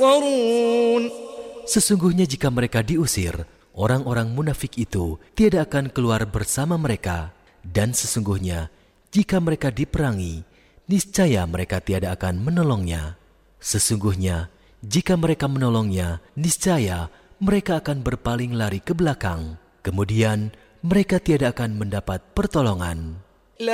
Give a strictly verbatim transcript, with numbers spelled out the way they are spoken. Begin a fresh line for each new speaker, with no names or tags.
Sesungguhnya jika mereka diusir, orang-orang munafik itu tiada akan keluar bersama mereka. Dan sesungguhnya jika mereka diperangi, niscaya mereka tiada akan menolongnya. Sesungguhnya jika mereka menolongnya, niscaya mereka akan berpaling lari ke belakang. Kemudian mereka tiada akan mendapat pertolongan.